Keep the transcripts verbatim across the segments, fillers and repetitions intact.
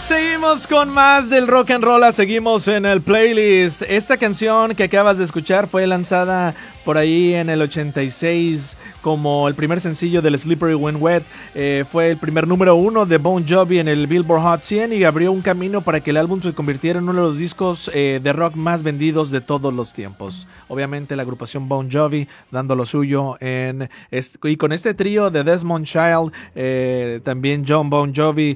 Seguimos con más del rock and roll, seguimos en el playlist. Esta canción que acabas de escuchar fue lanzada por ahí en el ochenta y seis como el primer sencillo del Slippery When Wet. Eh, fue el primer número uno de Bon Jovi en el Billboard Hot cien y abrió un camino para que el álbum se convirtiera en uno de los discos eh, de rock más vendidos de todos los tiempos. Obviamente la agrupación Bon Jovi dando lo suyo en este, y con este trío de Desmond Child, eh, también John Bon Jovi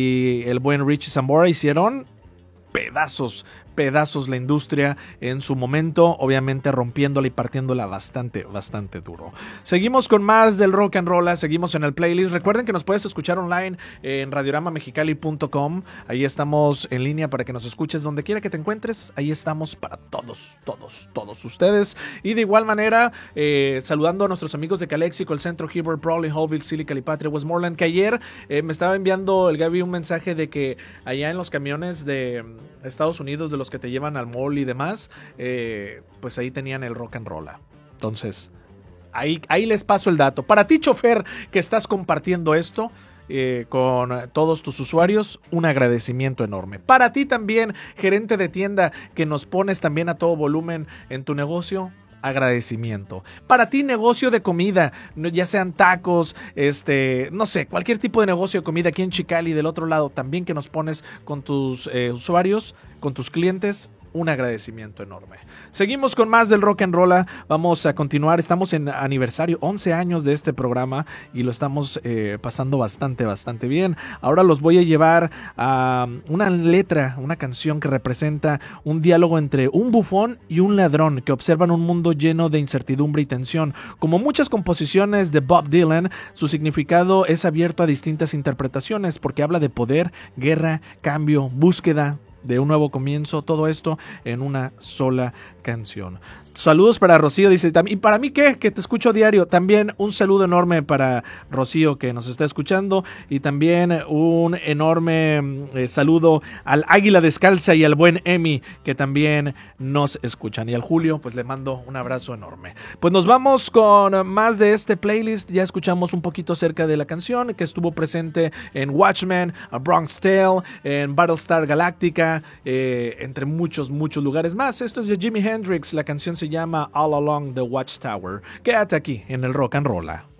y el buen Richie Sambora hicieron pedazos, pedazos la industria en su momento, obviamente rompiéndola y partiéndola bastante, bastante duro. Seguimos con más del rock and roll, seguimos en el playlist. Recuerden que nos puedes escuchar online en radiorama mexicali punto com. Ahí estamos en línea para que nos escuches donde quiera que te encuentres. Ahí estamos para todos, todos, todos ustedes. Y de igual manera, eh, saludando a nuestros amigos de Calexico, el Centro, Heber, Brawley, Hallville, Silly, Calipatria, Westmoreland, que ayer eh, me estaba enviando el Gaby un mensaje de que allá en los camiones de Estados Unidos, de los que te llevan al mall y demás, eh, pues ahí tenían el rock and roll. Entonces, ahí, ahí les paso el dato. Para ti, chofer, que estás compartiendo esto eh, con todos tus usuarios, un agradecimiento enorme. Para ti también, gerente de tienda, que nos pones también a todo volumen en tu negocio, agradecimiento. Para ti, negocio de comida, ya sean tacos, este, no sé, cualquier tipo de negocio de comida aquí en Chicali, del otro lado, también que nos pones con tus eh, usuarios, con tus clientes, un agradecimiento enorme. Seguimos con más del rock and roll. Vamos a continuar. Estamos en aniversario, once años de este programa y lo estamos eh, pasando bastante, bastante bien. Ahora los voy a llevar a una letra, una canción que representa un diálogo entre un bufón y un ladrón que observan un mundo lleno de incertidumbre y tensión. Como muchas composiciones de Bob Dylan, su significado es abierto a distintas interpretaciones porque habla de poder, guerra, cambio, búsqueda de un nuevo comienzo, todo esto en una sola canción. Saludos para Rocío, dice, ¿y para mí qué? Que te escucho diario. También un saludo enorme para Rocío, que nos está escuchando, y también un enorme eh, saludo al Águila Descalza y al buen Emi, que también nos escuchan, y al Julio, pues le mando un abrazo enorme. Pues nos vamos con más de este playlist. Ya escuchamos un poquito acerca de la canción que estuvo presente en Watchmen, A Bronx Tale, en Battlestar Galactica, eh, entre muchos, muchos lugares más. Esto es de Jimi Hendrix, la canción se llama All Along the Watchtower. Quédate aquí en el Rock and Roll.